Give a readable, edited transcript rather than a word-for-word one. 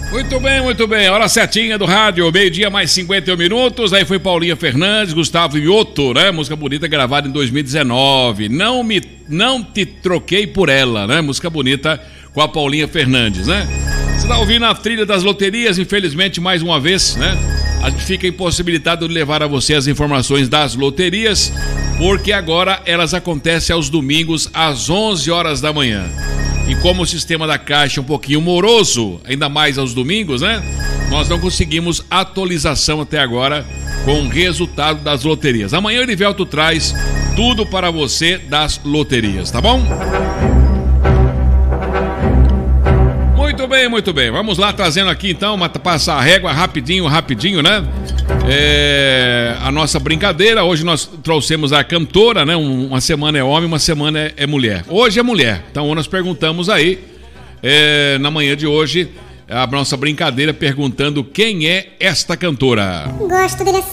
Muito bem. Hora certinha do rádio, meio-dia mais 51 minutos. Aí foi Paulinha Fernandes, Gustavo Mioto, né? Música bonita gravada em 2019. Não te troquei por ela, né? Música bonita com a Paulinha Fernandes, né? Você tá ouvindo a trilha das loterias, infelizmente, mais uma vez, né? A gente fica impossibilitado de levar a você as informações das loterias, porque agora elas acontecem aos domingos às 11 horas da manhã. E como o sistema da Caixa é um pouquinho moroso, ainda mais aos domingos, né? Nós não conseguimos atualização até agora com o resultado das loterias. Amanhã o Erivelto traz tudo para você das loterias, tá bom? Muito bem. Vamos lá trazendo aqui então, passar a régua rapidinho, né? A nossa brincadeira. Hoje nós trouxemos a cantora, né? Uma semana é homem, uma semana é mulher. Hoje é mulher. Então nós perguntamos aí, na manhã de hoje, a nossa brincadeira perguntando quem é esta cantora. Gosto dele assim.